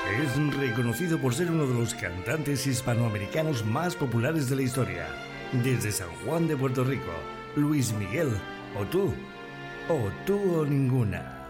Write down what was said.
Es reconocido por ser uno de los cantantes hispanoamericanos más populares de la historia. Desde San Juan de Puerto Rico, Luis Miguel, o tú o ninguna.